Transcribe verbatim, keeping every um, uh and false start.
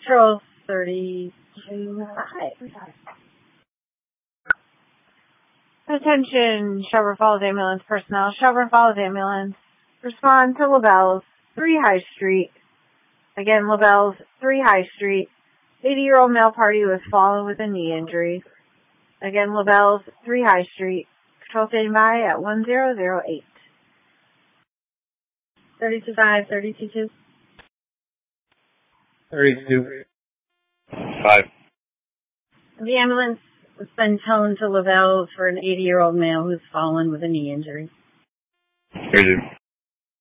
Control thirty-two. Hi. Attention, Shelburne Falls Ambulance personnel. Shelburne Falls Ambulance. Respond to LaBelle's three High Street. Again, LaBelle's three High Street. eighty-year-old male party was fallen with a knee injury. Again, LaBelle's three High Street. Control standing by at one zero zero eight. thirty-two five, thirty-two two. thirty-two five. The ambulance has been towed to LaBelle's for an eighty-year-old male who's fallen with a knee injury. thirty-two.